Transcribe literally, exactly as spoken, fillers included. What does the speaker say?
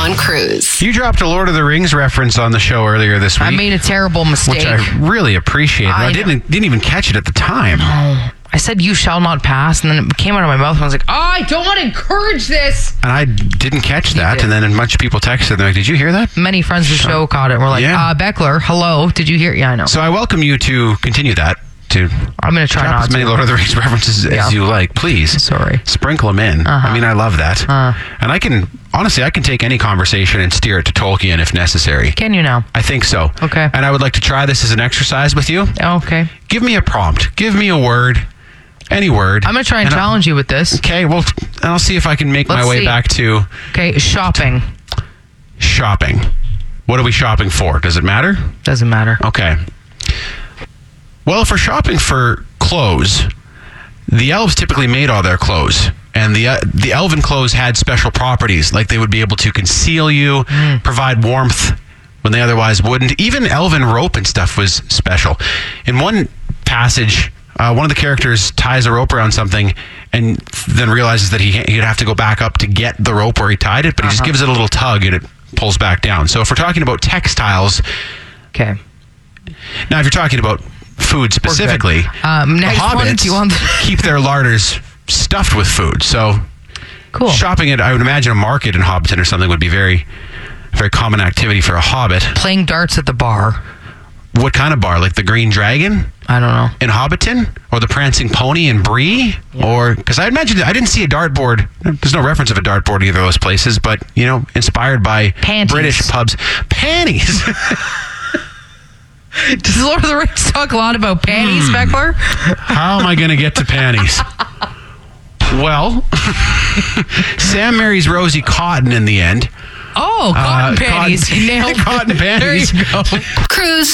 on Cruise. You dropped a Lord of the Rings reference on the show earlier this week. I made a terrible mistake. Which I really appreciate. I, I didn't didn't even catch it at the time. No. I said, you shall not pass, and then it came out of my mouth, and I was like, oh, I don't want to encourage this. And I didn't catch that, and then a bunch of people texted, they're like, did you hear that? Many friends of the show caught it, and we're like, yeah. uh, Beckler, hello, did you hear? Yeah, I know. So I welcome you to continue that. To I'm going to try not as many to. Lord of the Rings references Yeah. as you like, please. Sorry. Sprinkle them in. Uh-huh. I mean, I love that. Uh. And I can, honestly, I can take any conversation and steer it to Tolkien if necessary. Can you now? I think so. Okay. And I would like to try this as an exercise with you. Okay. Give me a prompt. Give me a word. Any word. I'm going to try and, and challenge I'll, you with this. Okay, well, and I'll see if I can make Let's my way see. back to... Okay, shopping. Shopping. What are we shopping for? Does it matter? Doesn't matter. Okay. Well, if we're shopping for clothes, the elves typically made all their clothes. And the uh, the elven clothes had special properties, like they would be able to conceal you, mm. provide warmth when they otherwise wouldn't. Even elven rope and stuff was special. In one passage... Uh, one of the characters ties a rope around something and then realizes that he, he'd have to go back up to get the rope where he tied it, but he uh-huh. just gives it a little tug and it pulls back down. So if we're talking about textiles... Okay. Now, if you're talking about food specifically, um, next the hobbits one, do you want the- keep their larders stuffed with food. So cool. Shopping at, I would imagine, a market in Hobbiton or something would be very, very common activity for a hobbit. Playing darts at the bar. What kind of bar? Like the Green Dragon? I don't know. In Hobbiton? Or the Prancing Pony in Bree? Yeah. Or, because I imagine, I didn't see a dartboard. There's no reference of a dartboard in either of those places, but, you know, inspired by Panties. British pubs. Panties! Does Lord of the Rings talk a lot about panties, hmm. Beckler? How am I going to get to panties? Well, Sam marries Rosie Cotton in the end. Oh, cotton uh, panties. Cotton, Nailed cotton panties. There you go. Cruise.